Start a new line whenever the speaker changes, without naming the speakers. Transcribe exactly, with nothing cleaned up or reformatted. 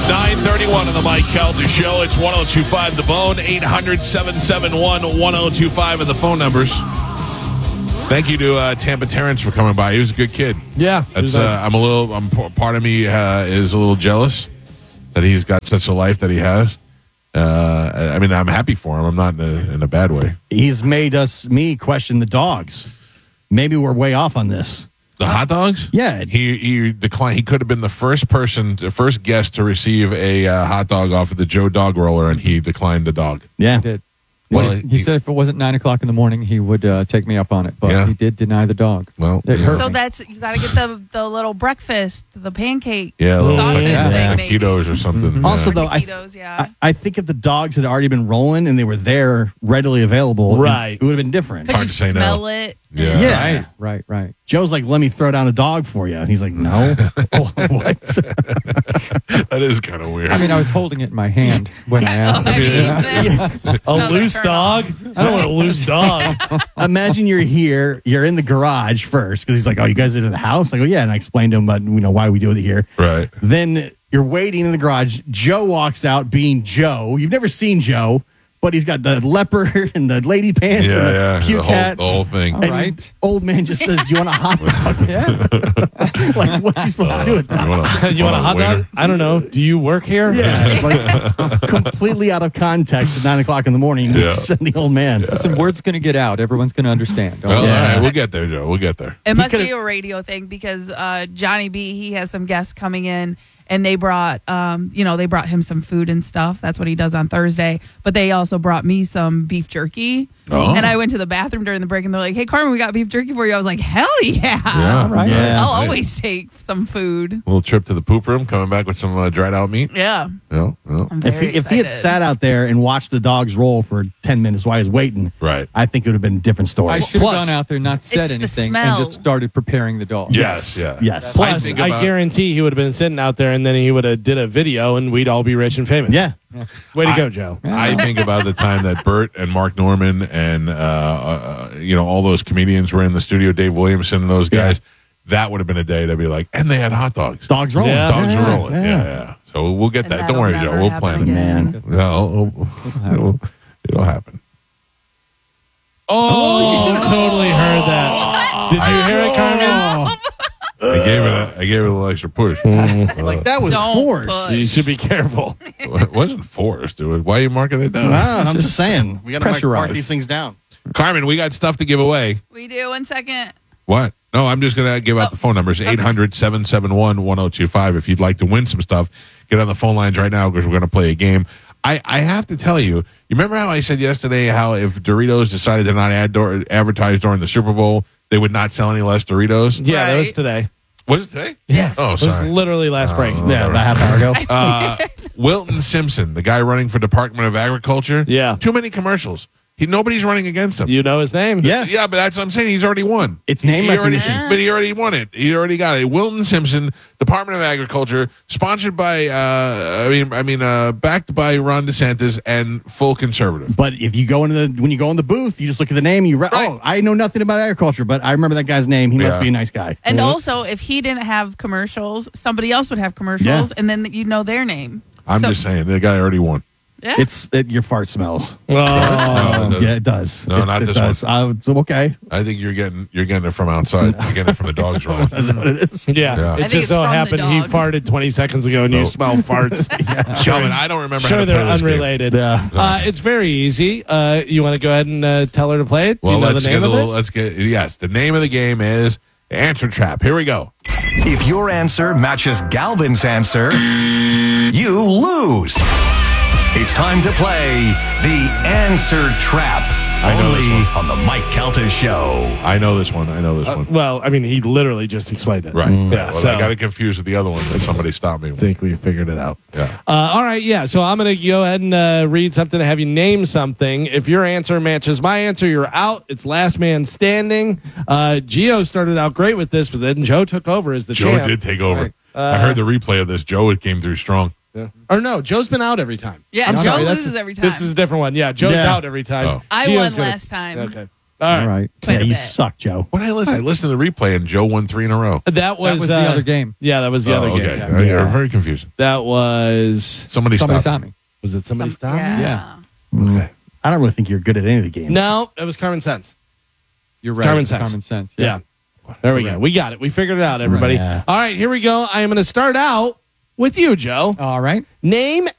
nine thirty-one on the Mike Calta Show. It's one oh two five The Bone, eight hundred, seven seven one, one oh two five are the phone numbers. Thank you to uh, Tampa Terrence for coming by. He was a good kid.
Yeah.
That's,
nice.
uh, I'm a little, I'm, part of me uh, is a little jealous that he's got such a life that he has. Uh, I mean, I'm happy for him. I'm not in a, in a bad way.
He's made us, me, question the dogs. Maybe we're way off on this.
The hot dogs?
Yeah.
He he declined. He could have been the first person, the first guest to receive a uh, hot dog off of the Joe Dog Roller, and he declined the dog.
Yeah.
He did.
Well,
he, he
he-
said if it wasn't nine o'clock in the morning, he would uh, take me up on it. But
Yeah.
he did deny the dog.
Well,
It
yeah.
hurt
So
me.
that's you got to get the the little breakfast, the pancake.
Yeah, a little
sausage
like,
thing,
yeah,
maybe.
taquitos or something.
Mhm.
yeah.
Also, though, I,
Taquitos, yeah.
I, I think if the dogs had already been rolling and they were there, readily available,
Right.
it, it would have been different.
Because
hard
you
to say no.
smell it.
Yeah.
Yeah.
Right, right, right.
Joe's like, let me throw down a dog for you. And he's like, no. What?
That is kind of weird.
I mean, I was holding it in my hand when I asked
I
him.
mean, that's
A
another
loose
turn
dog?
off.
I don't want a loose dog.
Imagine you're here, you're in the garage first, because he's like, oh, you guys are in the house? I go, yeah. And I explained to him about, you know, why we do it here.
right.
Then you're waiting in the garage. Joe walks out being Joe. You've never seen Joe, but he's got the leopard and the lady pants
Yeah,
and the
yeah.
cute
The whole,
cat.
the whole thing.
All
And
right.
old man just says, do you want a hot dog?
Yeah.
Like, what's he supposed to do with that?
You want a,
You want a hot
waiter?
dog? I don't know. Do you work here?
Yeah, it's like completely out of context at nine o'clock in the morning.
Yeah.
Send the old man.
Listen, word's going to get out. Everyone's going to understand. Don't
Well,
worry.
all
Yeah.
right, we'll get there, Joe. We'll get there.
It must
could've-
be a radio thing because uh, Johnny B, he has some guests coming in and they brought, um, you know, they brought him some food and stuff. That's what he does on Thursday. But they also brought me some beef jerky.
Oh.
And I went to the bathroom during the break and they're like, hey, Carmen, we got beef jerky for you. I was like, hell yeah.
Yeah.
right.
Yeah.
I'll always take some food.
Little trip to the poop room, coming back with some uh, dried out meat.
Yeah.
No, no.
I'm
If
very
he, if he had
excited.
sat out there and watched the dogs roll for ten minutes while he was waiting,
Right.
I think it would have been a different story.
I should have
Plus-
gone out there, not said
It's the
anything, and
smell.
just started preparing the dog.
Yes, yeah.
Yes.
I
Plus,
think
I,
about-
guarantee he would have been sitting out there and then he would have did a video and we'd all be rich and famous.
Yeah.
Way to
I-
go, Joe.
I think about the time that Bert and Mark Norman and uh, uh, you know all those comedians were in the studio, Dave Williamson and those guys. That would have been a day to be like, and they had hot dogs.
Dogs rolling.
Yeah.
Dogs
Yeah,
are rolling. Yeah.
yeah.
yeah, So we'll get
And
that.
that'll
Don't worry,
never
Joe. We'll
happen
plan it.
again.
Man.
No, it'll, it'll, it'll happen.
Oh, you totally heard that. Did you hear it, Carmen?
I gave it. A, I gave it a little extra push.
Like, that was
Don't
forced.
push.
You should be careful.
It wasn't forced, dude. Why are you marking it down?
Wow, I'm just saying. We got to mark
pressurized.
these things down.
Carmen, we got stuff to give away.
We do. One second.
What? No, I'm just going to give out the phone numbers. eight hundred, seven seven one, one oh two five. If you'd like to win some stuff, get on the phone lines right now because we're going to play a game. I, I have to tell you, you remember how I said yesterday how if Doritos decided to not ad- door, advertise during the Super Bowl, they would not sell any less Doritos?
Yeah, that was
Right.
today.
Was it today?
Yes.
Oh,
It was
sorry.
literally last break.
Yeah, about half hour ago.
Uh, Wilton Simpson, the guy running for Department of Agriculture.
Yeah.
Too many commercials. He Nobody's running against him.
You know his name?
Yeah.
Yeah, but that's what I'm saying. He's already won.
It's name
he already,
recognition.
But he already won it. He already got it. Wilton Simpson, Department of Agriculture, sponsored by, uh, I mean, I mean, uh, backed by Ron DeSantis and full conservative.
But if you go into the when you go in the booth, you just look at the name. You re-
Right.
oh, I know nothing about agriculture, but I remember that guy's name. He must
Yeah.
be a nice guy.
And also, if he didn't have commercials, somebody else would have commercials,
Yeah.
and then you know their name.
I'm
So-
just saying, the guy already won.
Yeah.
It's it, your fart smells.
Oh.
No, it doesn't.
Yeah, it does.
No,
it,
not
it
this
does. Uh, okay,
I think you're getting you're getting it from outside. You're getting it from the dogs rolling.
is that what it is?
Yeah.
Yeah. I
It
think
just
it's
so
from the
happened he
dogs.
farted twenty seconds ago and
No.
you smell farts.
Sure, I don't remember. how
Sure,
to
they're
play this game.
unrelated.
Yeah.
Uh, it's very easy. Uh, you want to go ahead and uh, tell her to play it? Do
Well,
you know
let's
the
get
name
a
of
little.
it?
Let's get yes. The name of the game is Answer Trap. Here we go.
If your answer matches Galvin's answer, you lose. It's time to play the Answer Trap.
I know
Only
this
on the Mike Calta Show.
I know this one. I know this
Uh,
one.
well, I mean, he literally just explained it.
Right.
Yeah.
Well,
so
I got it confused with the other one that somebody stopped me
I
with.
think we figured it out.
Yeah.
Uh, all right. Yeah. So I'm going to go ahead and uh, read something to have you name something. If your answer matches my answer, you're out. It's last man standing. Uh, Gio started out great with this, but then Joe took over as the
Joe
champ.
did take over.
Right.
I heard the replay of this. Joe came through strong.
Yeah. Or no, Joe's been out every time.
Yeah,
I'm
Joe
sorry, that's-
loses every time.
This is a different one. Yeah, Joe's
Yeah.
out every time.
Oh.
I
Gio's
won
gonna-
last time.
Okay. All
All
right.
right.
Quite
Yeah,
a
you
bit.
suck, Joe.
What did I listen? I listened to the replay and Joe won three in a row.
That was,
That was the
uh,
other game.
Yeah, that was the
Oh,
other
okay.
game.
Uh,
Yeah.
You're very confusing.
That was.
Somebody,
Somebody
stop
stop me.
Was it somebody
Some-
stop?
yeah.
Yeah.
Okay.
I don't really think you're good at any of the games.
No, it was Common Sense.
You're right.
Common sense.
Common sense.
Yeah. There we go. We got it. We figured it out, everybody.
Yeah.
All right, here we go. I am going to start out with you, Joe.
All right.
Name